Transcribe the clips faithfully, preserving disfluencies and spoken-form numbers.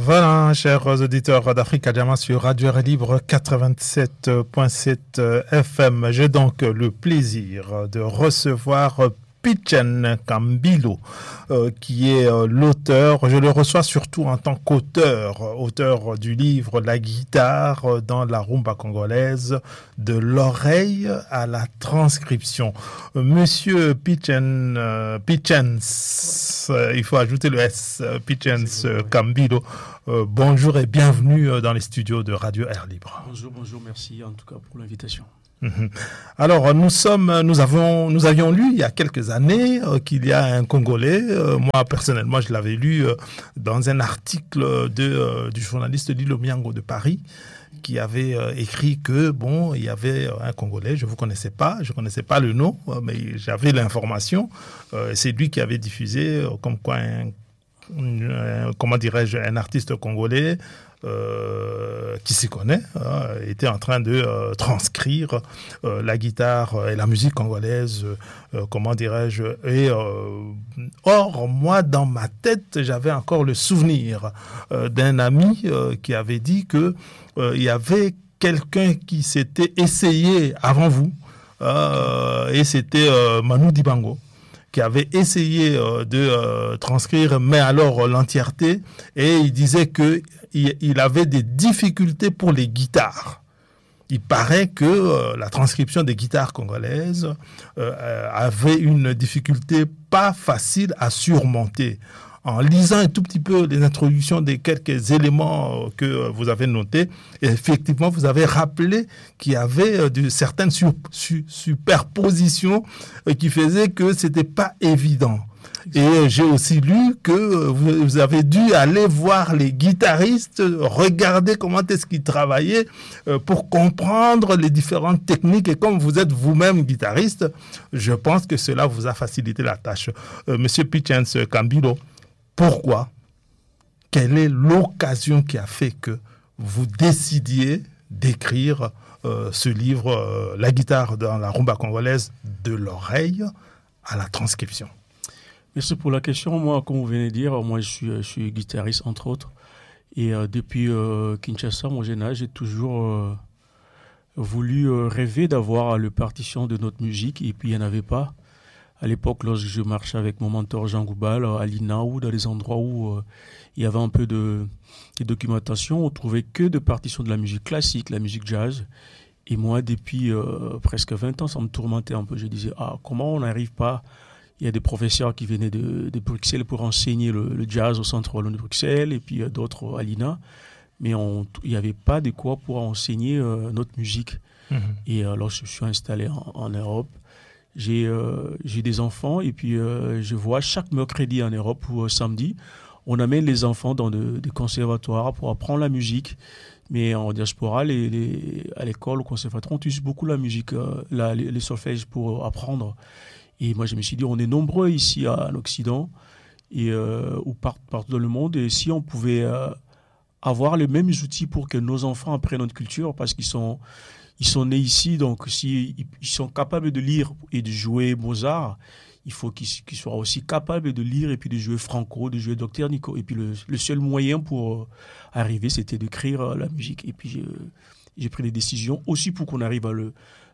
Voilà, chers auditeurs d'Africa Jama sur Radio Air Libre quatre-vingt-sept point sept F M. J'ai donc le plaisir de recevoir Pitchen Kambilo, euh, qui est euh, l'auteur, je le reçois surtout en tant qu'auteur, auteur du livre La guitare dans la rumba congolaise, de l'oreille à la transcription. Euh, Monsieur Pitchen, euh, Pitchens, euh, il faut ajouter le S, euh, Pitchens euh, Kambilo, euh, bonjour et bienvenue euh, dans les studios de Radio Air Libre. Bonjour, bonjour, merci en tout cas pour l'invitation. Alors, nous sommes, nous avons, nous avions lu il y a quelques années euh, qu'il y a un Congolais. Euh, moi, personnellement, je l'avais lu euh, dans un article de, euh, du journaliste Lilo Miango de Paris, qui avait euh, écrit que bon, il y avait un Congolais. Je vous connaissais pas, je connaissais pas le nom, euh, mais j'avais l'information. Euh, c'est lui qui avait diffusé euh, comme quoi un, un, comment dirais-je, un artiste congolais. Euh, qui s'y connaît, euh, était en train de euh, transcrire euh, la guitare et la musique congolaise, euh, comment dirais-je. Et euh, or, moi, dans ma tête, j'avais encore le souvenir euh, d'un ami euh, qui avait dit que euh, il y avait quelqu'un qui s'était essayé avant vous, euh, et c'était euh, Manu Dibango, qui avait essayé euh, de euh, transcrire, mais alors euh, l'entièreté, et il disait que il, il avait des difficultés pour les guitares. Il paraît que euh, la transcription des guitares congolaises euh, avait une difficulté pas facile à surmonter. En lisant un tout petit peu les introductions des quelques éléments que vous avez notés, effectivement, vous avez rappelé qu'il y avait de certaines sur, su, superpositions qui faisaient que c'était pas évident. Et j'ai aussi lu que vous avez dû aller voir les guitaristes, regarder comment est-ce qu'ils travaillaient pour comprendre les différentes techniques. Et comme vous êtes vous-même guitariste, je pense que cela vous a facilité la tâche. Euh, Monsieur Pitchens Kambilo, pourquoi? Quelle est l'occasion qui a fait que vous décidiez d'écrire euh, ce livre, euh, La guitare dans la rumba congolaise, de l'oreille à la transcription? Merci pour la question. Moi, comme vous venez de dire, moi je suis, je suis guitariste entre autres. Et euh, depuis euh, Kinshasa, mon jeune âge, j'ai toujours euh, voulu euh, rêver d'avoir le partition de notre musique. Et puis il n'y en avait pas. À l'époque, lorsque je marchais avec mon mentor Jean Goubal à l'I N A ou dans les endroits où euh, il y avait un peu de, de documentation, on trouvait que de partitions de la musique classique, la musique jazz. Et moi, depuis euh, presque vingt ans, ça me tourmentait un peu. Je disais, ah, comment on n'arrive pas? Il y a des professeurs qui venaient de, de Bruxelles pour enseigner le, le jazz au Centre Wallon de Bruxelles et puis euh, d'autres à l'I N A. Mais on, il n'y avait pas de quoi pour enseigner euh, notre musique. Mm-hmm. Et alors, je suis installé en, en Europe. J'ai, euh, j'ai des enfants et puis euh, je vois chaque mercredi en Europe ou euh, samedi, on amène les enfants dans de, des conservatoires pour apprendre la musique. Mais en diaspora, les, les, à l'école, au conservatoire, on utilise beaucoup la musique, euh, la, les, les solfèges pour apprendre. Et moi, je me suis dit, on est nombreux ici à, en Occident et, euh, ou par, partout dans le monde. Et si on pouvait euh, avoir les mêmes outils pour que nos enfants apprennent notre culture, parce qu'ils sont... Ils sont nés ici, donc s'ils ils sont capables de lire et de jouer Mozart, il faut qu'ils, qu'ils soient aussi capables de lire et puis de jouer Franco, de jouer Docteur Nico. Et puis le, le seul moyen pour arriver, c'était d'écrire la musique. Et puis j'ai, j'ai pris des décisions aussi pour qu'on arrive à le,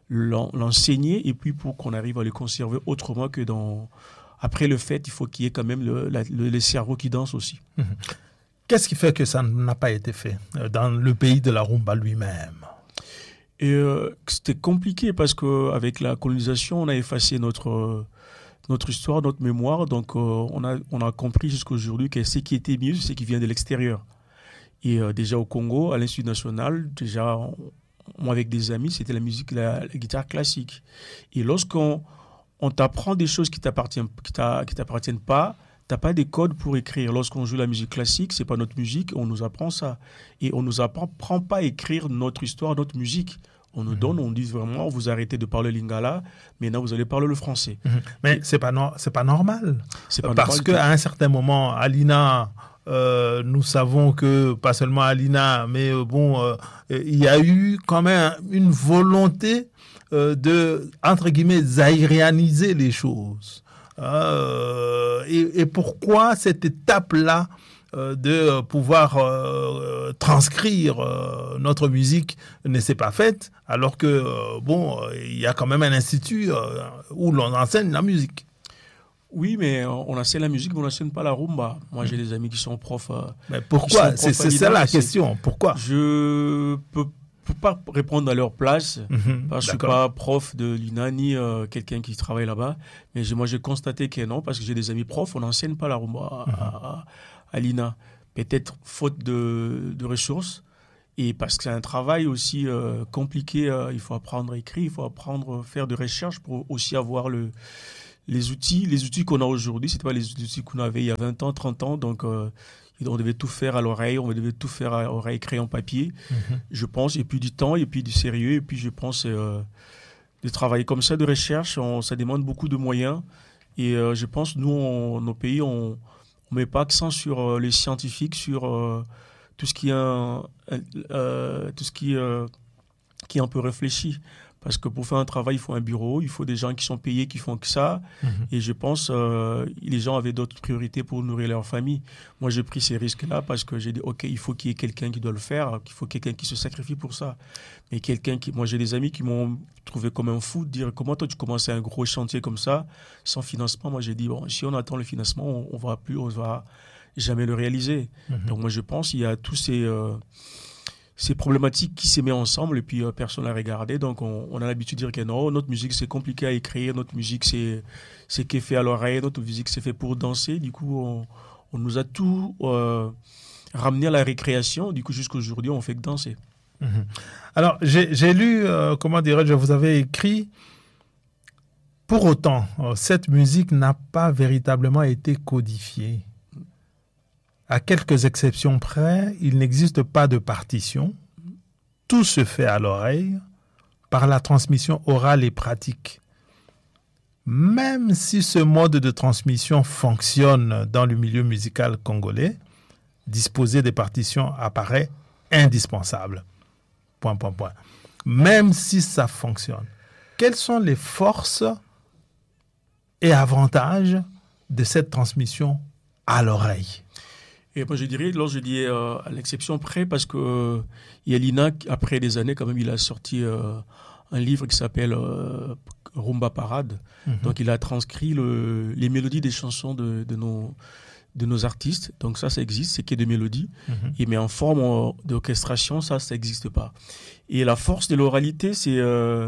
l'enseigner et puis pour qu'on arrive à le conserver autrement que dans... Après le fait, il faut qu'il y ait quand même le, la, le, le cerveau qui danse aussi. Mmh. Qu'est-ce qui fait que ça n'a pas été fait dans le pays de la rumba lui-même? Et euh, c'était compliqué parce qu'avec la colonisation, on a effacé notre, euh, notre histoire, notre mémoire. Donc, euh, on, a, on a compris jusqu'à aujourd'hui que ce qui était mieux, c'est ce qui vient de l'extérieur. Et euh, déjà au Congo, à l'Institut national, déjà, on, moi avec des amis, c'était la musique, la, la guitare classique. Et lorsqu'on on t'apprend des choses qui ne t'appartiennent, qui t'a, qui t'appartiennent pas, tu n'as pas des codes pour écrire. Lorsqu'on joue la musique classique, ce n'est pas notre musique, on nous apprend ça. Et on ne nous apprend pas à écrire notre histoire, notre musique. On nous mmh. donne, on dit vraiment, vous arrêtez de parler lingala, maintenant vous allez parler le français. Mmh. Mais ce n'est pas, no- c'est pas normal. C'est pas Parce normal qu'à un certain moment, à l'I N A, euh, nous savons que, pas seulement à l'I N A, mais euh, bon, euh, il y a eu quand même une volonté euh, de, entre guillemets, zaïrianiser les choses. Euh, et, et pourquoi cette étape-là euh, de pouvoir euh, transcrire euh, notre musique ne s'est pas faite, alors que, euh, bon, il y a quand même un institut euh, où l'on enseigne la musique. Oui, mais on enseigne la musique, mais on n'enseigne pas la rumba. Moi, j'ai des amis qui sont profs. Euh, mais pourquoi? Sont c'est, c'est ça la question. Pourquoi? Je peux, peux pas répondre à leur place, mmh, parce que je ne suis pas prof de l'I N A ni euh, quelqu'un qui travaille là-bas. Mais moi, j'ai constaté que non, parce que j'ai des amis profs, on n'enseigne pas la rumba à, mmh. à, à l'I N A. Peut-être faute de, de ressources. Et parce que c'est un travail aussi euh, compliqué. Euh, il faut apprendre à écrire, il faut apprendre à faire de recherche pour aussi avoir le... Les outils, les outils qu'on a aujourd'hui, ce n'étaient pas les outils qu'on avait il y a vingt ans, trente ans. Donc, euh, on devait tout faire à l'oreille, on devait tout faire à l'oreille, crayon papier, mmh. je pense. Et puis du temps, et puis du sérieux. Et puis, je pense, euh, de travailler comme ça, de recherche, on, ça demande beaucoup de moyens. Et euh, je pense, nous, on, nos pays, on ne met pas accent sur euh, les scientifiques, sur euh, tout ce qui est un, euh, tout ce qui, euh, qui est un peu réfléchi. Parce que pour faire un travail, il faut un bureau, il faut des gens qui sont payés, qui font que ça. Mmh. Et je pense que euh, les gens avaient d'autres priorités pour nourrir leur famille. Moi, j'ai pris ces risques-là parce que j'ai dit, OK, il faut qu'il y ait quelqu'un qui doit le faire, qu'il faut quelqu'un qui se sacrifie pour ça. Mais quelqu'un qui... Moi, j'ai des amis qui m'ont trouvé comme un fou de dire, comment toi, tu commences un gros chantier comme ça, sans financement? Moi, j'ai dit, bon, si on attend le financement, on ne va plus, on ne va jamais le réaliser. Mmh. Donc, moi, je pense qu'il y a tous ces... Euh, ces problématiques qui se mettent ensemble et puis euh, personne n'a regardé. Donc, on, on a l'habitude de dire que non, notre musique, c'est compliqué à écrire. Notre musique, c'est, c'est qui est fait à l'oreille. Notre musique, c'est fait pour danser. Du coup, on, on nous a tout euh, ramené à la récréation. Du coup, jusqu'à aujourd'hui, on fait que danser. Mmh. Alors, j'ai, j'ai lu, euh, comment dirais-je, vous avez écrit, pour autant, euh, cette musique n'a pas véritablement été codifiée. À quelques exceptions près, il n'existe pas de partition. Tout se fait à l'oreille par la transmission orale et pratique. Même si ce mode de transmission fonctionne dans le milieu musical congolais, disposer des partitions apparaît indispensable. Point, point, point. Même si ça fonctionne, quelles sont les forces et avantages de cette transmission à l'oreille? Et moi, je dirais, là, je dis euh, à l'exception près, parce que euh, y a l'I N A, après des années, quand même, il a sorti euh, un livre qui s'appelle euh, Rumba Parade. Mm-hmm. Donc, il a transcrit le, les mélodies des chansons de, de, nos, de nos artistes. Donc, ça, ça existe, c'est qu'il y a des mélodies. Mm-hmm. Et, mais en forme euh, d'orchestration, ça, ça n'existe pas. Et la force de l'oralité, c'est... Euh,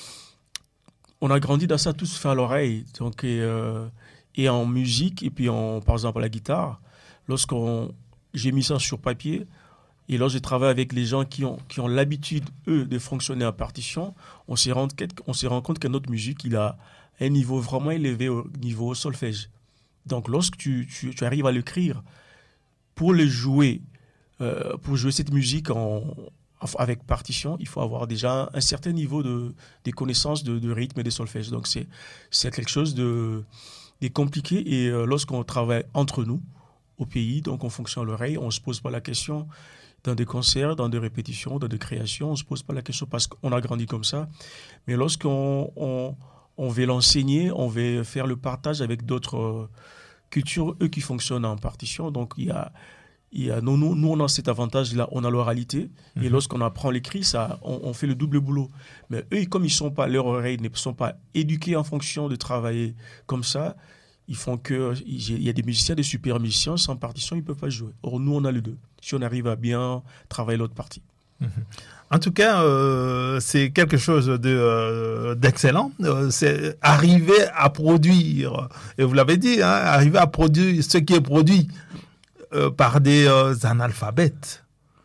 on a grandi dans ça, tous fait à l'oreille. Donc, et, euh, et en musique, et puis, en, par exemple, à la guitare, lorsqu'on j'ai mis ça sur papier et lorsque j'ai travaillé avec les gens qui ont, qui ont l'habitude, eux, de fonctionner en partition, on s'est rendu, on s'est rendu compte que notre musique, il a un niveau vraiment élevé au niveau solfège. Donc, lorsque tu, tu, tu arrives à l'écrire, pour le jouer, euh, pour jouer cette musique en, avec partition, il faut avoir déjà un certain niveau de, de connaissances de, de rythme et de solfège. Donc, c'est, c'est quelque chose de, de compliqué. Et euh, lorsqu'on travaille entre nous, au pays, donc on fonctionne à l'oreille, on ne se pose pas la question dans des concerts, dans des répétitions, dans des créations, on ne se pose pas la question parce qu'on a grandi comme ça. Mais lorsqu'on on, on veut l'enseigner, on veut faire le partage avec d'autres euh, cultures, eux qui fonctionnent en partition, donc il y a, il y a nous, nous, nous, on a cet avantage-là, on a l'oralité, mm-hmm. et lorsqu'on apprend l'écrit, ça, on, on fait le double boulot. Mais eux, comme ils sont pas, leurs oreilles ne sont pas éduquées en fonction de travailler comme ça, ils font que il y a des musiciens, des super musiciens sans partition, ils ne peuvent pas jouer. Or, nous, on a les deux. Si on arrive à bien travailler l'autre partie. Mmh. En tout cas, euh, c'est quelque chose de, euh, d'excellent. Euh, c'est arriver à produire, et vous l'avez dit, hein, arriver à produire ce qui est produit euh, par des euh, analphabètes.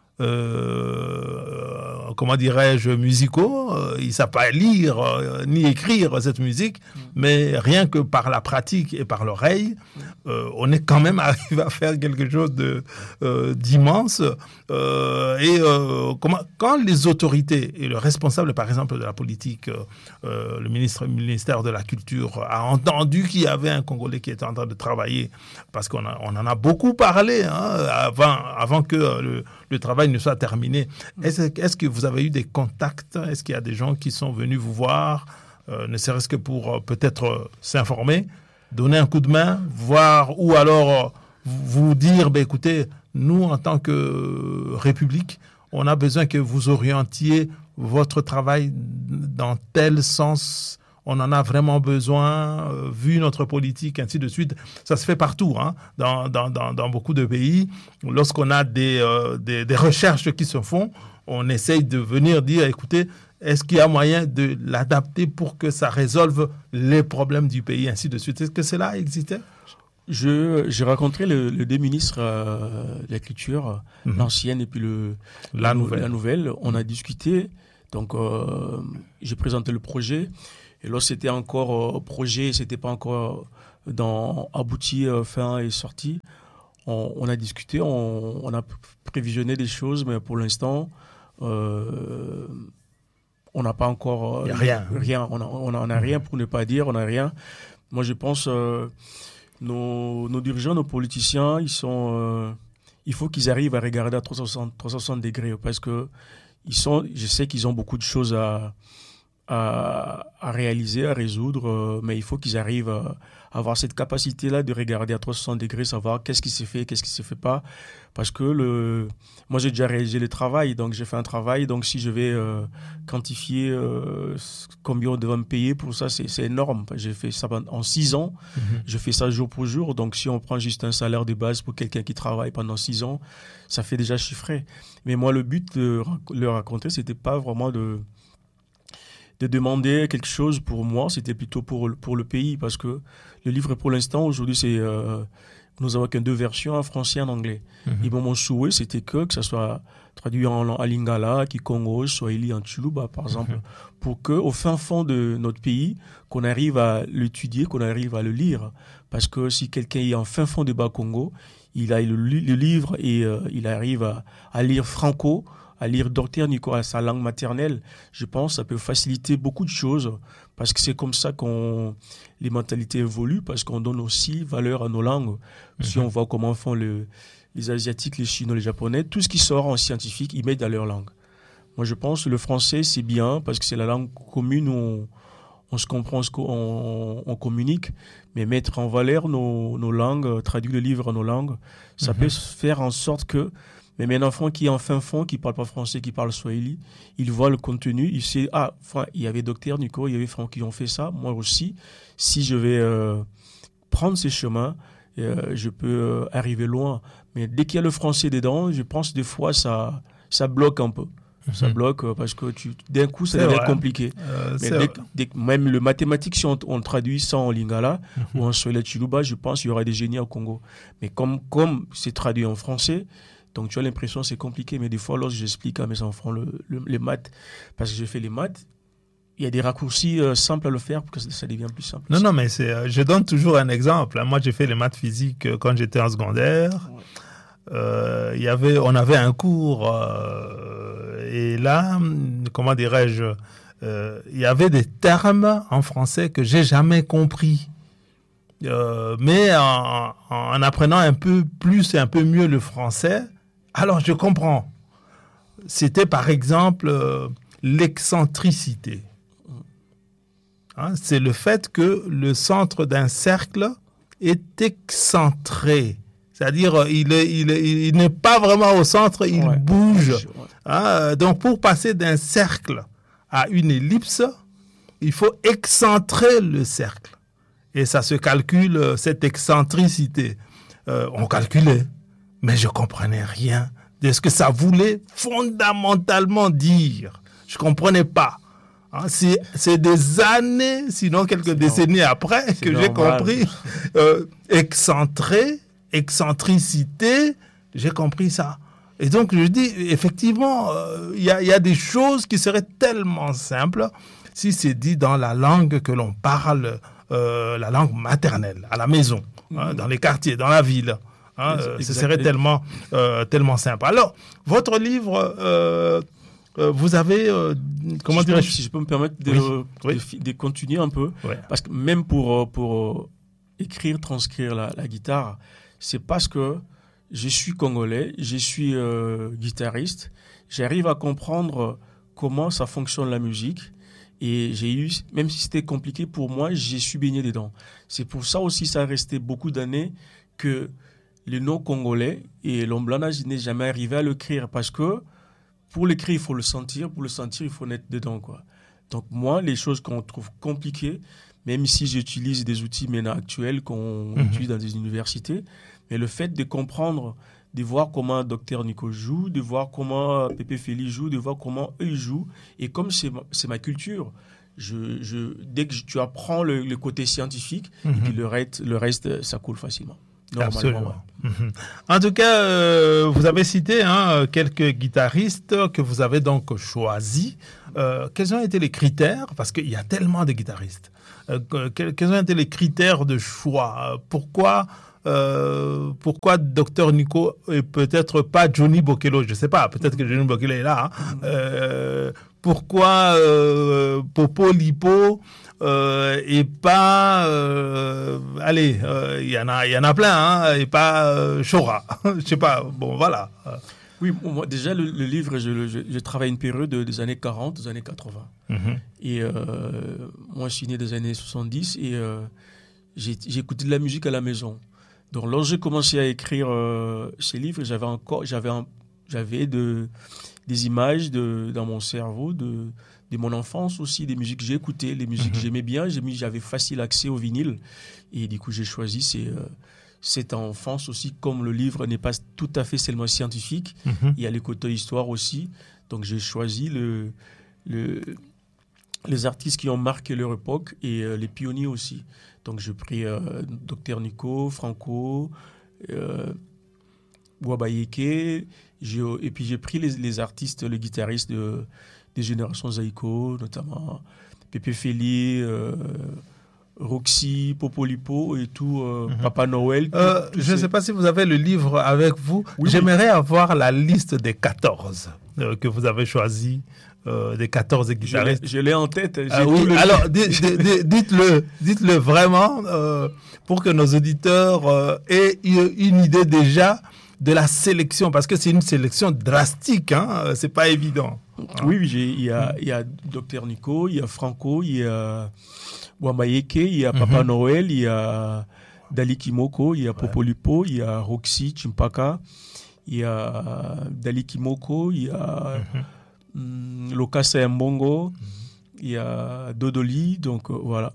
Euh, comment dirais-je, musicaux, euh, ils ne savent pas lire euh, ni écrire cette musique, mmh. mais rien que par la pratique et par l'oreille, euh, on est quand même arrivé à faire quelque chose de, euh, d'immense. Euh, et euh, comment, quand les autorités et le responsable, par exemple, de la politique, euh, le ministre, le ministère de la Culture, a entendu qu'il y avait un Congolais qui était en train de travailler, parce qu'on a, on en a beaucoup parlé hein, avant, avant que le, le travail ne soit terminé. Est-ce, est-ce que vous avez eu des contacts? Est-ce qu'il y a des gens qui sont venus vous voir, euh, ne serait-ce que pour euh, peut-être euh, s'informer, donner un coup de main, voir, ou alors euh, vous dire, ben, écoutez, nous, en tant que République, on a besoin que vous orientiez votre travail dans tel sens. On en a vraiment besoin, euh, vu notre politique, ainsi de suite. Ça se fait partout, hein, dans, dans, dans, dans beaucoup de pays. Lorsqu'on a des, euh, des, des recherches qui se font, on essaye de venir dire, écoutez, est-ce qu'il y a moyen de l'adapter pour que ça résolve les problèmes du pays, ainsi de suite. Est-ce que cela existait? Je, j'ai rencontré le, le deux ministres euh, de la Culture, mm-hmm. l'ancienne et puis le, la, la, nouvelle. la nouvelle. On a discuté, donc euh, j'ai présenté le projet. Et là, c'était encore euh, projet, c'était pas encore dans, abouti, euh, fin et sorti. On, on a discuté, on, on a prévisionné des choses, mais pour l'instant, euh, on n'a pas encore euh, rien. rien. On n'a on a, on a rien pour ne pas dire, on n'a rien. Moi, je pense, euh, nos, nos dirigeants, nos politiciens, ils sont, euh, il faut qu'ils arrivent à regarder à trois cent soixante degrés, parce que ils sont, je sais qu'ils ont beaucoup de choses à À, à réaliser, à résoudre, euh, mais il faut qu'ils arrivent à, à avoir cette capacité-là de regarder à trois cent soixante degrés, savoir qu'est-ce qui s'est fait, qu'est-ce qui ne s'est fait pas. Parce que le, moi, j'ai déjà réalisé le travail, donc j'ai fait un travail. Donc, si je vais euh, quantifier euh, combien on devrait me payer pour ça, c'est, c'est énorme. J'ai fait ça en six ans, mm-hmm. je fais ça jour pour jour. Donc, si on prend juste un salaire de base pour quelqu'un qui travaille pendant six ans, ça fait déjà chiffrer. Mais moi, le but de le raconter, ce n'était pas vraiment de... de demander quelque chose pour moi, c'était plutôt pour, pour le pays, parce que le livre, pour l'instant, aujourd'hui, c'est, euh, nous avons qu'un deux versions, en français et en anglais. Mm-hmm. Et bon, mon souhait, c'était que, que ça soit traduit en, en lingala, kikongo, swahili, en tsholuba, par exemple, mm-hmm. pour qu'au fin fond de notre pays, qu'on arrive à l'étudier, qu'on arrive à le lire. Parce que si quelqu'un est en fin fond de Bas-Congo, il a le, le livre et euh, il arrive à, à lire franco, à lire Docteur Nico à sa langue maternelle, je pense que ça peut faciliter beaucoup de choses, parce que c'est comme ça qu'on les mentalités évoluent, parce qu'on donne aussi valeur à nos langues. Mm-hmm. Si on voit comment font le, les Asiatiques, les Chinois, les Japonais, tout ce qui sort en scientifique, ils mettent dans leur langue. Moi, je pense que le français, c'est bien, parce que c'est la langue commune où on, on se comprend, on, on communique, mais mettre en valeur nos, nos langues, traduire le livre en nos langues, ça mm-hmm. peut faire en sorte que mais un enfant qui est en fin fond, qui ne parle pas français, qui parle swahili, il voit le contenu, il sait, ah, enfin, il y avait Docteur Nico, il y avait Franck qui ont fait ça, moi aussi, si je vais euh, prendre ces chemins, euh, je peux euh, arriver loin. Mais dès qu'il y a le français dedans, je pense des fois, ça, ça bloque un peu. Mm-hmm. Ça bloque euh, parce que tu, d'un coup, ça c'est devient vrai. compliqué. Euh, Mais dès, dès, même le mathématique, si on, on traduit ça en lingala mm-hmm. ou en swahili tsholuba, je pense qu'il y aura des génies au Congo. Mais comme, comme c'est traduit en français, donc, tu as l'impression que c'est compliqué, mais des fois, lorsque j'explique à mes enfants le, le, les maths, parce que je fais les maths, il y a des raccourcis euh, simples à le faire pour que ça, ça devienne plus simple. Non, non, mais c'est, euh, je donne toujours un exemple. Moi, j'ai fait les maths physiques euh, quand j'étais en secondaire. Ouais. Euh, y avait, on avait un cours, euh, et là, comment dirais-je, euh, il y avait des termes en français que j'ai jamais compris. Euh, mais en, en apprenant un peu plus et un peu mieux le français, alors je comprends. C'était par exemple euh, l'excentricité. Hein, c'est le fait que le centre d'un cercle est excentré. C'est-à-dire il, est, il, est, il n'est pas vraiment au centre, il ouais. bouge. Ouais. Hein, donc pour passer d'un cercle à une ellipse, il faut excentrer le cercle. Et ça se calcule, cette excentricité. Euh, on calculait, mais je ne comprenais rien de ce que ça voulait fondamentalement dire. Je ne comprenais pas. Hein, c'est, c'est des années, sinon quelques c'est décennies normal. Après, c'est que normal. J'ai compris. Euh, excentré, excentricité, j'ai compris ça. Et donc, je dis, effectivement, il euh, y, y a des choses qui seraient tellement simples si c'est dit dans la langue que l'on parle, euh, la langue maternelle, à la maison, mmh. hein, dans les quartiers, dans la ville. Hein, euh, ce serait tellement, euh, tellement simple. Alors, votre livre, euh, euh, vous avez, euh, comment si dirais-je Si je peux me permettre de, oui. de, Oui. de, de continuer un peu, ouais. parce que même pour, pour écrire, transcrire la, la guitare, c'est parce que je suis congolais, je suis euh, guitariste, j'arrive à comprendre comment ça fonctionne la musique. Et j'ai eu, même si c'était compliqué pour moi, j'ai su baigner dedans. C'est pour ça aussi, ça a resté beaucoup d'années que le nom congolais et l'Omblana, je n'ai jamais arrivé à l'écrire parce que pour l'écrire, il faut le sentir. Pour le sentir, il faut être dedans, quoi. Donc moi, les choses qu'on trouve compliquées, même si j'utilise des outils maintenant actuels qu'on mmh. utilise dans des universités, mais le fait de comprendre, de voir comment Docteur Nico joue, de voir comment Pépé Félix joue, de voir comment eux jouent, et comme c'est ma, c'est ma culture, je, je, dès que tu apprends le, le côté scientifique, mmh. et puis le reste, le reste, ça coule facilement. Absolument. Ouais. Mmh. En tout cas, euh, vous avez cité hein, quelques guitaristes que vous avez donc choisis. Euh, quels ont été les critères? Parce qu'il y a tellement de guitaristes. Euh, quels, quels ont été les critères de choix? Pourquoi, euh, pourquoi Docteur Nico et peut-être pas Johnny Bokello? Je ne sais pas, peut-être que Johnny Bokello est là. Hein. Euh, pourquoi euh, Popo Lipo Euh, et pas euh, allez il euh, y en a il y en a plein hein, et pas euh, Chora je sais pas bon voilà oui moi déjà le, le livre je, je, je travaille une période des années quarante des années quatre-vingts mm-hmm. et euh, moi je suis né des années soixante-dix et euh, j'ai, j'ai écouté de la musique à la maison, donc lorsque j'ai commencé à écrire euh, ces livres j'avais encore j'avais un, j'avais de des images de dans mon cerveau de de mon enfance aussi, des musiques que j'ai écoutées, les musiques mm-hmm. que j'aimais bien, j'ai mis, j'avais facile accès au vinyle. Et du coup, j'ai choisi ces, euh, cette enfance aussi, comme le livre n'est pas tout à fait seulement scientifique, mm-hmm. il y a les côtés histoire aussi. Donc, j'ai choisi le, le, les artistes qui ont marqué leur époque et euh, les pionniers aussi. Donc, j'ai pris euh, Docteur Nico, Franco, euh, Wabayeke, j'ai, et puis j'ai pris les, les artistes, les guitaristes de... des générations Zaïko, notamment Pépé Félix, euh, Roxy, Popolipo et tout, euh, mm-hmm. Papa Noël. Tout, euh, tout je ne ces... sais pas si vous avez le livre avec vous. Oui, J'aimerais oui. avoir la liste des quatorze euh, que vous avez choisis, euh, des quatorze guitaristes. Je l'ai, je l'ai en tête. J'ai ah, oui. le... Alors, d- d- d- dites-le, dites-le vraiment euh, pour que nos auditeurs euh, aient une idée déjà de la sélection, parce que c'est une sélection drastique, hein, c'est pas évident. Oui, oui j'ai, il y a, il y a Docteur Nico, il y a Franco, il y a Wamayeke, il y a Papa mm-hmm. Noël, il y a Dali Kimoko, il y a Popolipo, il y a Roxy Chimpaka, il y a Dali Kimoko, il y a mm-hmm. Lokasa Mbongo, mm-hmm. il y a Dodoli, donc euh, voilà.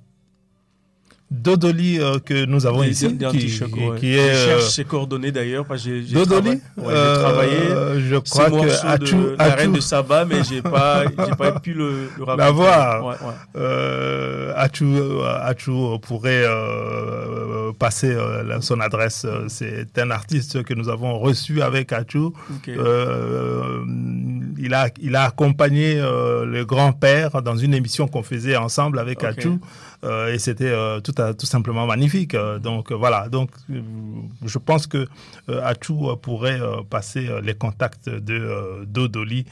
Dodoli euh, que nous avons des, ici, des, qui, qui, ouais. qui est... Je cherche ses coordonnées d'ailleurs, parce que j'ai, j'ai Dodoli trava... ouais, j'ai travaillé euh, je crois que Achou, de la Reine de Saba, mais j'ai pas, j'ai pas pu le, le rappeler. L'avoir. Ouais, ouais. Euh, Achou, Achou pourrait euh, passer euh, son adresse. C'est un artiste que nous avons reçu avec Achou. Okay. Euh, il a, il a accompagné euh, le grand-père dans une émission qu'on faisait ensemble avec okay. Achou. Euh, et c'était euh, tout, à, tout simplement magnifique. Euh, donc euh, voilà, donc euh, je pense que euh, Achou euh, pourrait euh, passer euh, les contacts de euh, Dodoli.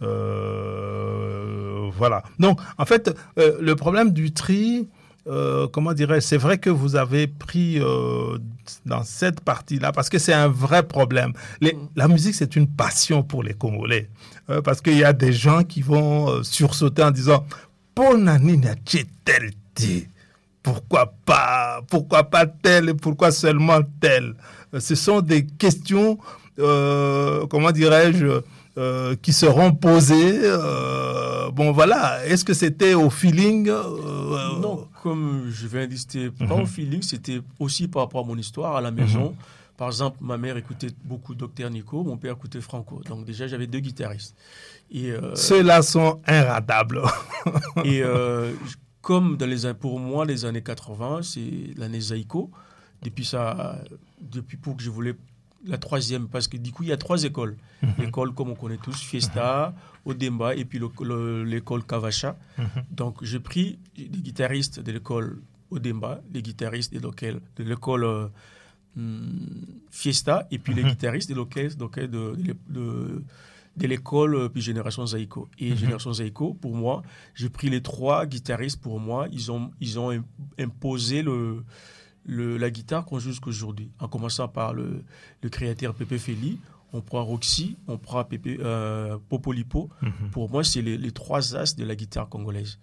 Euh, voilà. Donc en fait, euh, le problème du tri, euh, comment dirais-je, c'est vrai que vous avez pris euh, dans cette partie-là, parce que c'est un vrai problème. Les, la musique, c'est une passion pour les Congolais, euh, parce qu'il y a des gens qui vont euh, sursauter en disant « Ponani n'a tel ». Pourquoi pas, pourquoi pas tel et pourquoi seulement tel? Ce sont des questions, euh, comment dirais-je, euh, qui seront posées. Euh, bon, voilà. Est-ce que c'était au feeling euh, Non, comme je viens de dire, pas mm-hmm. au feeling, c'était aussi par rapport à mon histoire à la maison. Mm-hmm. Par exemple, ma mère écoutait beaucoup Docteur Nico, mon père écoutait Franco. Donc déjà, j'avais deux guitaristes. Et, euh, Ceux-là sont irratables. et euh, comme dans les, pour moi, les années quatre-vingts, c'est l'année Zaïko. Depuis ça, depuis pour que je voulais la troisième, parce que du coup, il y a trois écoles. Mm-hmm. L'école, comme on connaît tous, Fiesta, mm-hmm. Odemba, et puis le, le, l'école Kavacha. Mm-hmm. Donc, j'ai pris des guitaristes de l'école Odemba, les guitaristes de, local, de l'école euh, Fiesta, et puis mm-hmm. les guitaristes de, local, de, de, de, de de l'école, puis Génération Zaïko. Et mm-hmm. Génération Zaïko, pour moi, j'ai pris les trois guitaristes, pour moi, ils ont, ils ont imposé le, le, la guitare qu'on joue jusqu'aujourd'hui. En commençant par le, le créateur Pépé Félix, on prend Roxy, on prend Pépé, euh, Popolipo. Mm-hmm. Pour moi, c'est les, les trois as de la guitare congolaise.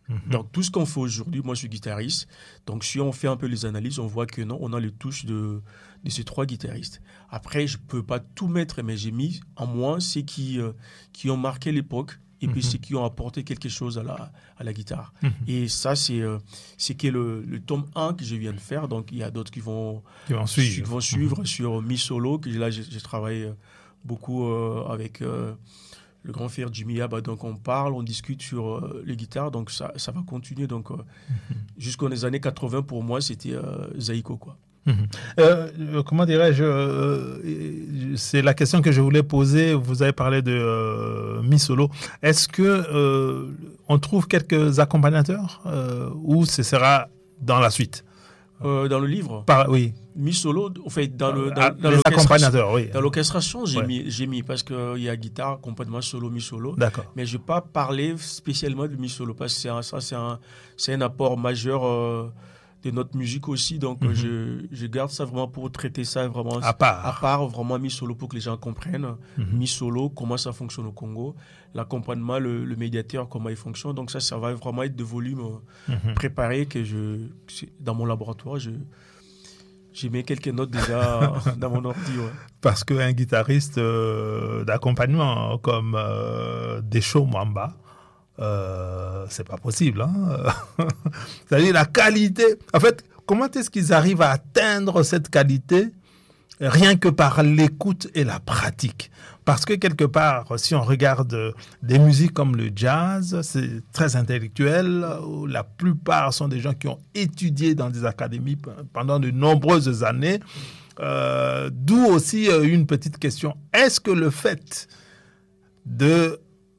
Mm-hmm. Donc, tout ce qu'on fait aujourd'hui, moi, je suis guitariste. Donc, si on fait un peu les analyses, on voit que non, on a les touches de, de ces trois guitaristes. Après, je ne peux pas tout mettre, mais j'ai mis en moi ceux qui, euh, qui ont marqué l'époque et puis mm-hmm. ceux qui ont apporté quelque chose à la, à la guitare. Mm-hmm. Et ça, c'est, euh, c'est que le, le tome un que je viens de faire. Donc, il y a d'autres qui vont, qui vont suivre, qui vont suivre mm-hmm. sur Mi Solo, que là, j'ai, j'ai travaillé beaucoup euh, avec... Euh, le grand frère Jimmy Abba, donc on parle, on discute sur euh, les guitares, donc ça, ça va continuer. Donc, euh, mm-hmm. jusqu'aux années quatre-vingts, pour moi, c'était euh, Zaiko, quoi. Mm-hmm. Euh, comment dirais-je euh, c'est la question que je voulais poser. Vous avez parlé de euh, Mi Solo. Est-ce que euh, on trouve quelques accompagnateurs euh, ou ce sera dans la suite? Euh, dans le livre Par, oui. Mi Solo, en fait, dans, le, dans, ah, dans les accompagnateurs, oui. Dans l'orchestration, j'ai, ouais. mis, j'ai mis, parce qu'il y a guitare, complètement solo, Mi Solo. D'accord. Mais je n'ai pas parlé spécialement de Mi Solo, parce que c'est un, ça, c'est un, c'est un apport majeur euh, de notre musique aussi. Donc, mm-hmm. je, je garde ça vraiment pour traiter ça vraiment à part. À part, vraiment Mi Solo pour que les gens comprennent. Mm-hmm. Mi Solo, comment ça fonctionne au Congo. L'accompagnement, le, le médiateur, comment il fonctionne. Donc, ça, ça va vraiment être de volumes mm-hmm. préparés que je, dans mon laboratoire, je... J'ai mis quelques notes déjà dans mon ordi. Ouais. Parce qu'un guitariste euh, d'accompagnement comme euh, Desho Mwamba, euh, c'est pas possible. Hein. C'est-à-dire la qualité. En fait, comment est-ce qu'ils arrivent à atteindre cette qualité rien que par l'écoute et la pratique? Parce que quelque part, si on regarde des musiques comme le jazz, c'est très intellectuel. La plupart sont des gens qui ont étudié dans des académies pendant de nombreuses années. Euh, d'où aussi une petite question. Est-ce que le fait de,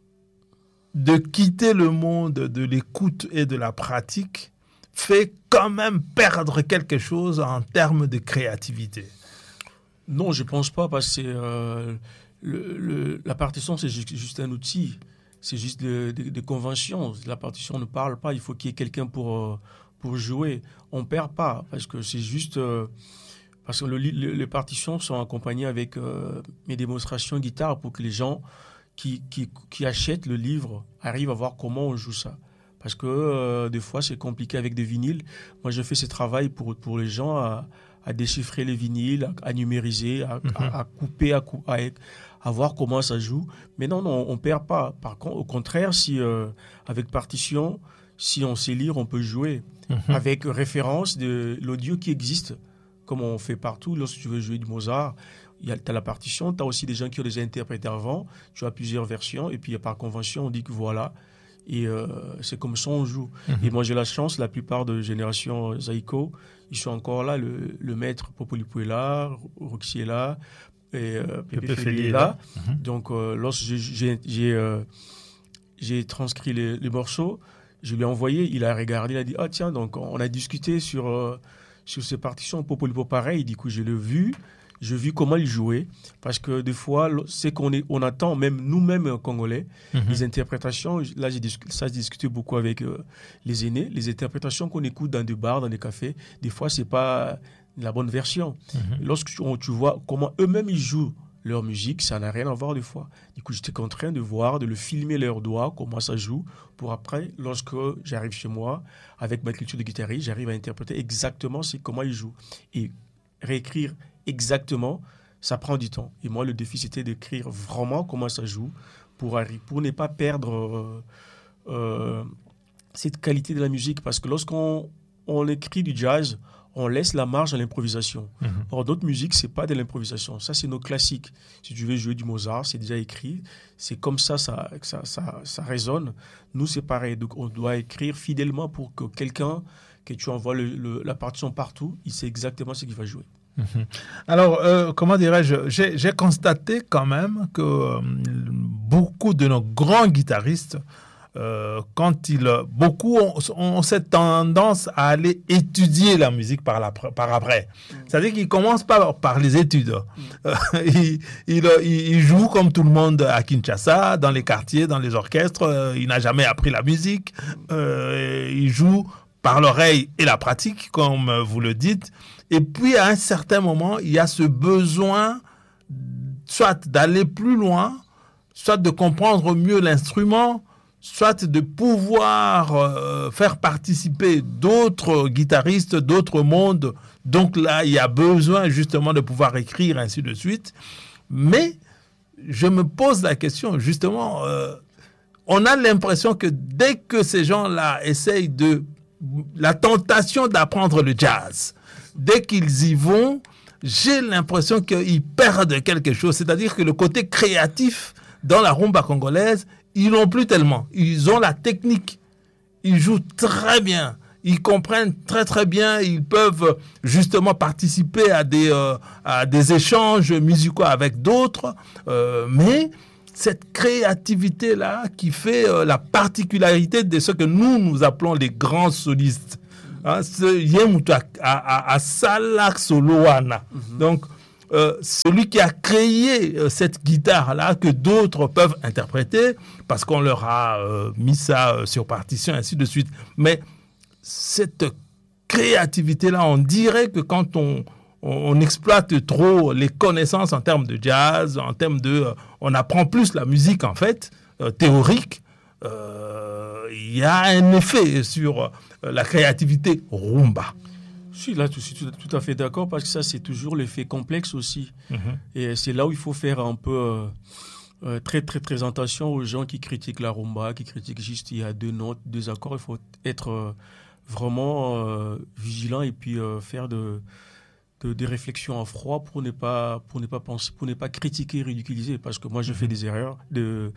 de quitter le monde de l'écoute et de la pratique fait quand même perdre quelque chose en termes de créativité? Non, je ne pense pas, parce que c'est... Euh... Le, le, la partition, c'est juste, juste un outil. C'est juste des de, de conventions. La partition ne parle pas. Il faut qu'il y ait quelqu'un pour, pour jouer. On ne perd pas, parce que c'est juste... Euh, parce que le, le, les partitions sont accompagnées avec euh, mes démonstrations guitare pour que les gens qui, qui, qui achètent le livre arrivent à voir comment on joue ça. Parce que euh, des fois, c'est compliqué avec des vinyles. Moi, je fais ce travail pour, pour les gens à, à déchiffrer les vinyles, à, à numériser, à, mm-hmm. à, à couper, à, à, à voir comment ça joue. Mais non, non, on ne perd pas. Par contre, au contraire, si, euh, avec partition, si on sait lire, on peut jouer. Mm-hmm. Avec référence de l'audio qui existe, comme on fait partout. Lorsque tu veux jouer du Mozart, tu as la partition, tu as aussi des gens qui ont déjà interprété avant, tu as plusieurs versions, et puis par convention, on dit que voilà. Et euh, c'est comme ça on joue. Mm-hmm. Et moi, j'ai la chance, la plupart de génération Zaiko, ils sont encore là. Le, le maître Popoli est là, Roxy est là, et euh, Pépé Félix est là. Mm-hmm. Donc, euh, lorsque j'ai, j'ai, j'ai, euh, j'ai transcrit les, les morceaux, je lui ai envoyé, il a regardé, il a dit « Ah tiens, donc on a discuté sur, euh, sur ces partitions, Popoli pareil. » Du coup, je l'ai vu. J'ai vu comment il jouait, parce que des fois, c'est qu'on est, on attend, même nous-mêmes Congolais, mm-hmm. les interprétations, là, j'ai discuté, ça, j'ai discuté beaucoup avec euh, les aînés, les interprétations qu'on écoute dans des bars, dans des cafés, des fois, c'est pas la bonne version. Mm-hmm. Lorsque tu, tu vois comment eux-mêmes, ils jouent leur musique, ça n'a rien à voir des fois. Du coup, j'étais contraint de voir, de le filmer leurs doigts, comment ça joue, pour après, lorsque j'arrive chez moi, avec ma culture de guitariste, j'arrive à interpréter exactement c'est comment ils jouent. Et réécrire exactement, ça prend du temps. Et moi, le défi, c'était d'écrire vraiment comment ça joue pour, pour ne pas perdre euh, euh, cette qualité de la musique. Parce que lorsqu'on on écrit du jazz, on laisse la marge à l'improvisation. Mm-hmm. Or, d'autres musiques, ce n'est pas de l'improvisation. Ça, c'est nos classiques. Si tu veux jouer du Mozart, c'est déjà écrit. C'est comme ça ça, ça, ça, ça résonne. Nous, c'est pareil. Donc, on doit écrire fidèlement pour que quelqu'un, que tu envoies le, le, la partition partout, il sait exactement ce qu'il va jouer. Alors, euh, comment dirais-je, j'ai, j'ai constaté quand même que euh, beaucoup de nos grands guitaristes, euh, quand ils, beaucoup ont, ont cette tendance à aller étudier la musique par, la, par après. Mmh. C'est-à-dire qu'ils commencent par, par les études. Mmh. Euh, ils, ils, ils jouent comme tout le monde à Kinshasa, dans les quartiers, dans les orchestres. Euh, il n'a jamais appris la musique. Euh, ils jouent par l'oreille et la pratique, comme vous le dites. Et puis, à un certain moment, il y a ce besoin soit d'aller plus loin, soit de comprendre mieux l'instrument, soit de pouvoir euh, faire participer d'autres guitaristes, d'autres mondes. Donc là, il y a besoin justement de pouvoir écrire, ainsi de suite. Mais je me pose la question, justement, euh, on a l'impression que dès que ces gens-là essayent de... La tentation d'apprendre le jazz, dès qu'ils y vont, j'ai l'impression qu'ils perdent quelque chose. C'est-à-dire que le côté créatif dans la rumba congolaise, ils n'ont plus tellement. Ils ont la technique. Ils jouent très bien. Ils comprennent très très bien. Ils peuvent justement participer à des, euh, à des échanges musicaux avec d'autres. Euh, mais cette créativité-là qui fait euh, la particularité de ce que nous, nous appelons les grands solistes. Hein, ce Yemutu à Salak Soloana. Mm-hmm. Donc, euh, celui qui a créé euh, cette guitare-là que d'autres peuvent interpréter parce qu'on leur a euh, mis ça euh, sur partition, ainsi de suite. Mais cette créativité-là, on dirait que quand on, on, on exploite trop les connaissances en termes de jazz, en termes de... Euh, on apprend plus la musique, en fait, euh, théorique. Il euh, y a un effet sur euh, la créativité rumba. Je suis là, je suis tout, tout à fait d'accord, parce que ça, c'est toujours l'effet complexe aussi. Mm-hmm. Et c'est là où il faut faire un peu... Euh, Euh, très, très, très attention aux gens qui critiquent la rumba, qui critiquent juste il y a deux notes, deux accords. Il faut être euh, vraiment euh, vigilant et puis euh, faire de, de, des réflexions à froid pour ne pas, pour ne pas penser, pour ne pas critiquer, ridiculiser. Parce que moi, je fais des erreurs de,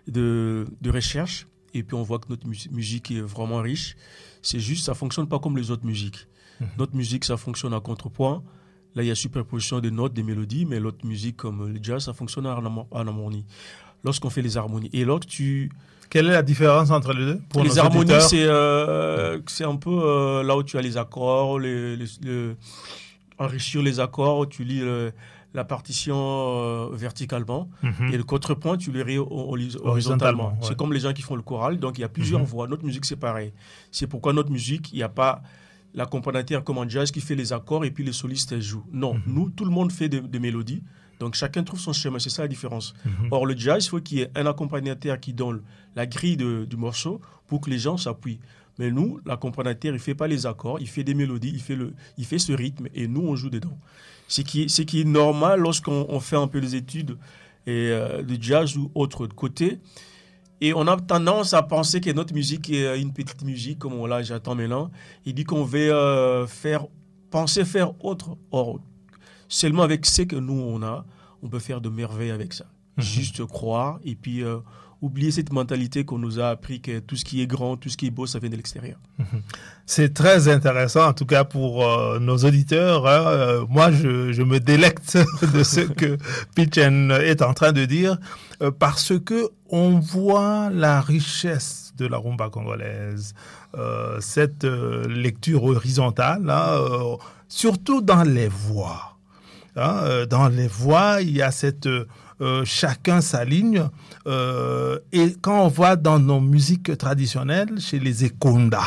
de, de recherche et puis on voit que notre mu- musique est vraiment riche. C'est juste, ça ne fonctionne pas comme les autres musiques. Mm-hmm. Notre musique, ça fonctionne à contrepoint. Là, il y a superposition des notes, des mélodies, mais l'autre musique, comme le jazz, ça fonctionne en harmonie. Lorsqu'on fait les harmonies. Et lorsque tu... Quelle est la différence entre les deux pour Les harmonies, c'est, euh, c'est un peu euh, là où tu as les accords, les, les, les, enrichir les accords, tu lis le, la partition euh, verticalement, mm-hmm. et le contrepoint, tu le lis horizontalement. horizontalement ouais. C'est comme les gens qui font le choral, donc il y a plusieurs mm-hmm. voix. Notre musique, c'est pareil. C'est pourquoi notre musique, il n'y a pas... l'accompagnateur comme en jazz qui fait les accords et puis les solistes jouent. Non, mm-hmm. nous, tout le monde fait des de mélodies. Donc, chacun trouve son chemin. C'est ça la différence. Mm-hmm. Or, le jazz, il faut qu'il y ait un accompagnateur qui donne la grille de, du morceau pour que les gens s'appuient. Mais nous, l'accompagnateur, il ne fait pas les accords, il fait des mélodies, il fait, le, il fait ce rythme et nous, on joue dedans. Ce qui, ce qui est normal lorsqu'on on fait un peu des études et, euh, de jazz ou autre côté. Et on a tendance à penser que notre musique est une petite musique, comme on l'a, j'attends maintenant. Il dit qu'on veut euh, faire, penser faire autre. Or, seulement avec ce que nous, on a, on peut faire de merveilles avec ça. Mm-hmm. Juste croire et puis euh, oublier cette mentalité qu'on nous a appris que tout ce qui est grand, tout ce qui est beau, ça vient de l'extérieur. Mm-hmm. C'est très intéressant, en tout cas pour euh, nos auditeurs. Hein. Euh, moi, je, je me délecte de ce que Pitchen est en train de dire euh, parce que on voit la richesse de la rumba congolaise, euh, cette euh, lecture horizontale, hein, euh, surtout dans les voix. Hein, euh, dans les voix, il y a cette... Euh, chacun sa ligne. Euh, et quand on voit dans nos musiques traditionnelles, chez les Ekonda,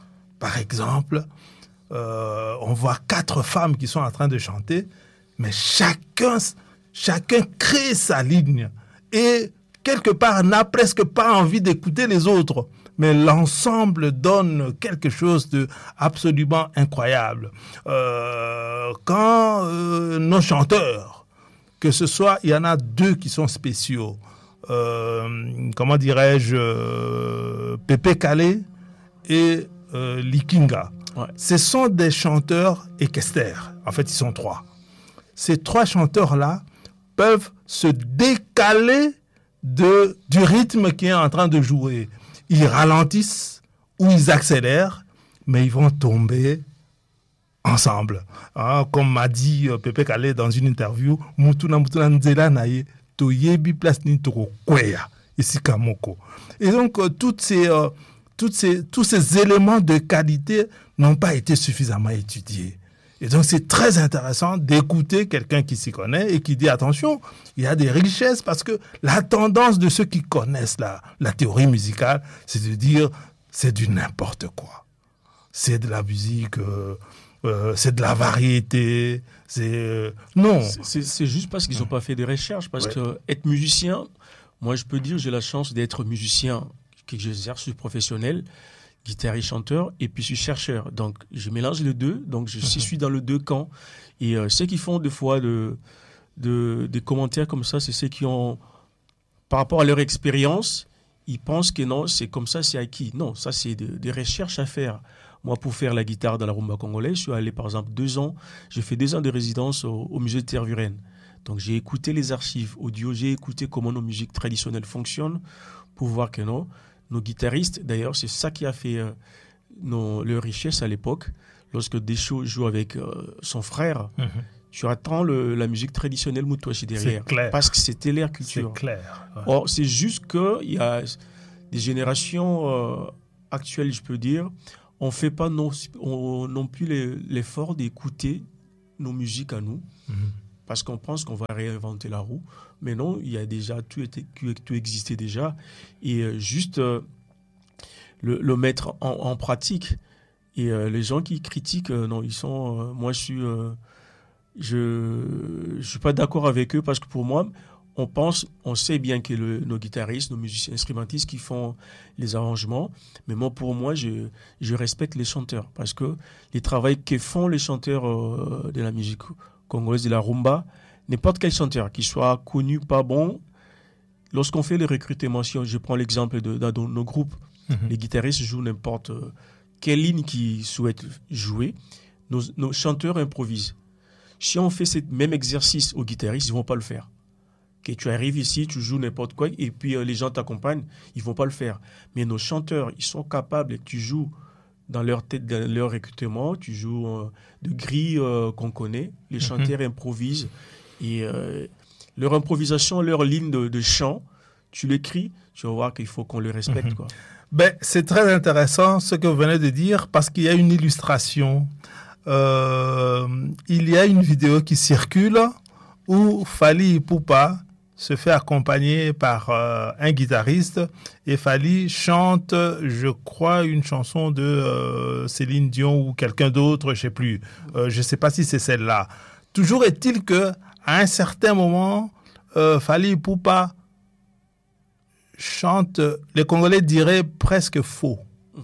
par exemple, euh, on voit quatre femmes qui sont en train de chanter, mais chacun, chacun crée sa ligne. Et quelque part, n'a presque pas envie d'écouter les autres. Mais l'ensemble donne quelque chose de absolument incroyable. Euh, quand euh, nos chanteurs, que ce soit, il y en a deux qui sont spéciaux. Euh, comment dirais-je, euh, Pépé Calé et euh, Likinga. Ouais. Ce sont des chanteurs équestres. En fait, ils sont trois. Ces trois chanteurs-là peuvent se décaler de, du rythme qui est en train de jouer. Ils ralentissent ou ils accélèrent, mais ils vont tomber ensemble. Hein, comme m'a dit euh, Pépé Calé dans une interview, Mutuna Mutuna Nzela Naye, Toyebi Place Nitoro Kweya, ici Kamoko. Et donc, euh, toutes ces, euh, toutes ces, tous ces éléments de qualité n'ont pas été suffisamment étudiés. Et donc, c'est très intéressant d'écouter quelqu'un qui s'y connaît et qui dit, attention, il y a des richesses, parce que la tendance de ceux qui connaissent la, la théorie musicale, c'est de dire, c'est du n'importe quoi. C'est de la musique... Euh, Euh, c'est de la variété, c'est... Euh, non. C'est, c'est juste parce qu'ils n'ont pas fait des recherches, parce ouais. que être musicien, moi je peux dire, j'ai la chance d'être musicien que j'exerce, je suis professionnel, guitariste, chanteur, et puis je suis chercheur. Donc, je mélange les deux. Donc, je mm-hmm. suis dans les deux camps. Et euh, ceux qui font des fois de, de, des commentaires comme ça, c'est ceux qui ont, par rapport à leur expérience, ils pensent que non, c'est comme ça, c'est acquis. Non, ça, c'est de, des recherches à faire. Moi, pour faire la guitare dans la rumba congolaise, je suis allé, par exemple, deux ans, j'ai fait deux ans de résidence au, au musée de Tervuren. Donc, j'ai écouté les archives audio, j'ai écouté comment nos musiques traditionnelles fonctionnent pour voir que non, nos guitaristes, d'ailleurs, c'est ça qui a fait euh, nos, leur richesse à l'époque. Lorsque Deschaux joue avec euh, son frère, mm-hmm. tu attends le, la musique traditionnelle Moutouachi derrière. C'est clair. Parce que c'était leur culture. C'est clair. Ouais. Or, c'est juste qu'il y a des générations euh, actuelles, je peux dire, on ne fait pas non, on, non plus les, l'effort d'écouter nos musiques à nous. Mm-hmm. Parce qu'on pense qu'on va réinventer la roue. Mais non, il y a déjà, tout, était, tout existait déjà. Et euh, juste euh, le, le mettre en, en pratique. Et euh, les gens qui critiquent, euh, non, ils sont... Euh, moi, je suis... Euh, je ne suis pas d'accord avec eux parce que pour moi, on pense, on sait bien que le, nos guitaristes, nos musiciens instrumentistes qui font les arrangements, mais moi, pour moi, je, je respecte les chanteurs parce que les travaux que font les chanteurs euh, de la musique congolaise, de la rumba, n'importe quel chanteur, qu'il soit connu, pas bon, lorsqu'on fait les recrutements, si je prends l'exemple de, de, de nos groupes, mm-hmm. les guitaristes jouent n'importe quelle ligne qu'ils souhaitent jouer, nos, nos chanteurs improvisent. Si on fait ce même exercice aux guitaristes, ils ne vont pas le faire. Okay, tu arrives ici, tu joues n'importe quoi, et puis euh, les gens t'accompagnent, ils ne vont pas le faire. Mais nos chanteurs, ils sont capables, et tu joues dans leur tête, dans leur recrutement, tu joues euh, de grilles euh, qu'on connaît, les chanteurs mm-hmm. improvisent, et euh, leur improvisation, leur ligne de, de chant, tu l'écris, tu vas voir qu'il faut qu'on le respecte. Mm-hmm. Quoi. Ben, c'est très intéressant ce que vous venez de dire, parce qu'il y a une illustration. Euh, il y a une vidéo qui circule où Fally Ipupa se fait accompagner par euh, un guitariste et Fally chante, je crois, une chanson de euh, Céline Dion ou quelqu'un d'autre, je ne sais plus. Euh, je ne sais pas si c'est celle-là. Toujours est-il qu'à un certain moment, euh, Fally Ipupa chante, les Congolais diraient presque faux. Mm-hmm.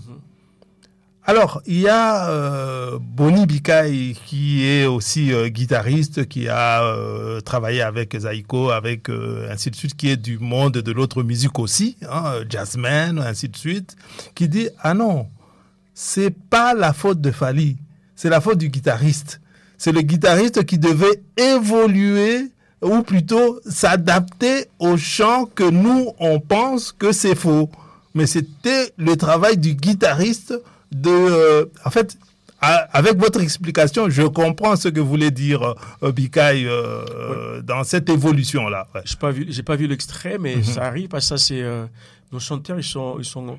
Alors, il y a euh, Boni Bikai qui est aussi euh, guitariste, qui a euh, travaillé avec Zaïko, avec euh, ainsi de suite, qui est du monde de l'autre musique aussi, hein, jazzman, ainsi de suite, qui dit « Ah non, c'est pas la faute de Fally, c'est la faute du guitariste. C'est le guitariste qui devait évoluer ou plutôt s'adapter au chant que nous, on pense que c'est faux. Mais c'était le travail du guitariste de... Euh, en fait, à, avec votre explication, je comprends ce que voulait dire euh, Bikai euh, oui. dans cette évolution-là. Ouais. Je n'ai pas vu, j'ai pas vu l'extrait, mais mm-hmm. ça arrive parce que ça, c'est... Euh, nos chanteurs, ils sont, ils sont...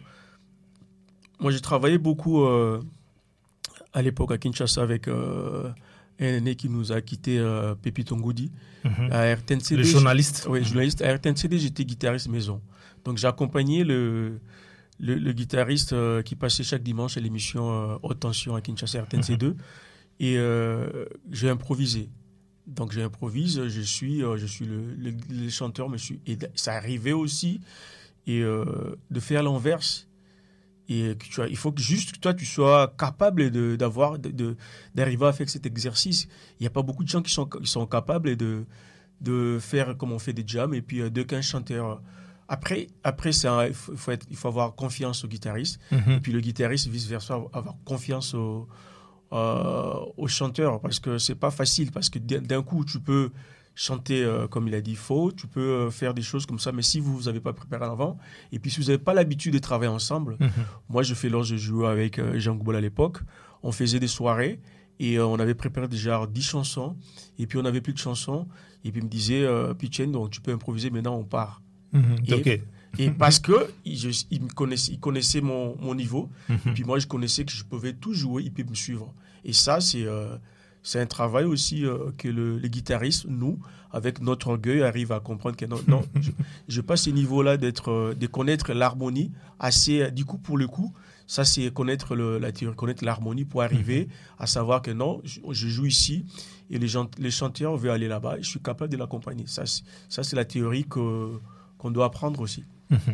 Moi, j'ai travaillé beaucoup euh, à l'époque à Kinshasa avec... Euh, un aîné qui nous a quitté, euh, Pépi Tongodi, mm-hmm. à R T N C D. Le journaliste. Oui, journaliste. À R T N C D, j'étais guitariste maison. Donc, j'ai accompagné le, le, le guitariste euh, qui passait chaque dimanche à l'émission euh, Haute Tension à Kinshasa, R T N C deux. Mm-hmm. Et euh, j'ai improvisé. Donc, j'improvise, je suis, euh, je suis le, le, le chanteur, me suis, et ça arrivait aussi et, euh, de faire l'inverse. Et que tu as, il faut que juste que toi, tu sois capable de, d'avoir, de, de, d'arriver à faire cet exercice. Il n'y a pas beaucoup de gens qui sont, qui sont capables de, de faire comme on fait des jams et puis euh, de qu'un chanteur. Après, après ça, il, faut être, il faut avoir confiance au guitariste. Mm-hmm. Et puis le guitariste, vice-versa, avoir confiance au, euh, au chanteur. Parce que ce n'est pas facile. Parce que d'un coup, tu peux chanter, euh, comme il a dit, faux. Tu peux euh, faire des choses comme ça. Mais si vous n'avez pas préparé en avant, et puis si vous n'avez pas l'habitude de travailler ensemble, mm-hmm. moi, je fais lorsque je jouais avec euh, Jean Goubol à l'époque, on faisait des soirées et euh, on avait préparé déjà dix chansons. Et puis, on n'avait plus de chansons. Et puis, il me disait, euh, Pichen, donc tu peux improviser, maintenant, on part. Mm-hmm. Et, okay. et parce que il, il, me connaissait, il connaissait mon, mon niveau. Mm-hmm. Et puis, moi, je connaissais que je pouvais tout jouer. Il peut me suivre. Et ça, c'est... Euh, C'est un travail aussi euh, que le, les guitaristes, nous, avec notre orgueil, arrivent à comprendre que non, non je n'ai pas ce niveau-là d'être, euh, de connaître l'harmonie assez, du coup, pour le coup, ça, c'est connaître le, la théorie, connaître l'harmonie pour arriver à savoir que non, je, je joue ici et les, gens, les chanteurs veulent aller là-bas et je suis capable de l'accompagner. Ça, c'est, ça, c'est la théorie que, qu'on doit apprendre aussi.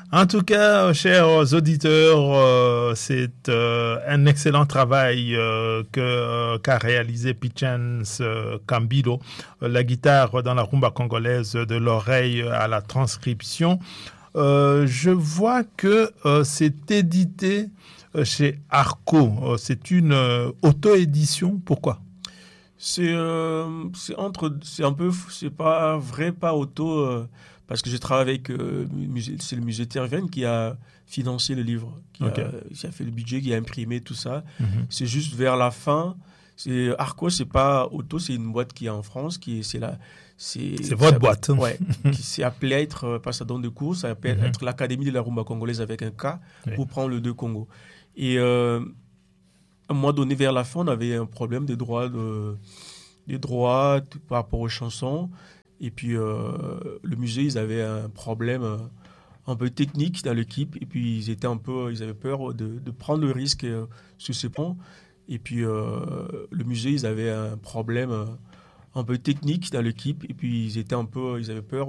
En tout cas, chers auditeurs, euh, c'est euh, un excellent travail euh, que, euh, qu'a réalisé Pichens euh, Cambilo, euh, la guitare dans la rumba congolaise de l'oreille à la transcription. Euh, je vois que euh, c'est édité euh, chez Arco. Euh, c'est une euh, auto-édition. Pourquoi? C'est euh, c'est entre c'est un peu c'est pas vrai pas auto euh, parce que j'ai travaillé avec euh, musée, c'est le musée Terven qui a financé le livre, qui, Okay. a, qui a fait le budget, qui a imprimé tout ça. Mm-hmm. C'est juste vers la fin. C'est Arco, c'est pas auto, c'est une boîte qui est en France, qui est c'est la c'est C'est votre ça, boîte. ouais, qui s'est appelée à être euh, pas ça donne de cours, ça appelle Mm-hmm. être l'Académie de la rumba congolaise avec un K Oui. pour prendre le deux Congo. Et euh, à un moment donné, vers la fin, on avait un problème de droits de, des droits tout par rapport aux chansons. Et puis, euh, le musée, ils avaient un problème euh, un peu technique dans l'équipe. Et puis, ils étaient un peu, ils avaient peur de, de prendre le risque euh, sur ces ponts. Et puis, euh, le musée, ils avaient un problème euh, un peu technique dans l'équipe. Et puis, ils étaient un peu, ils avaient peur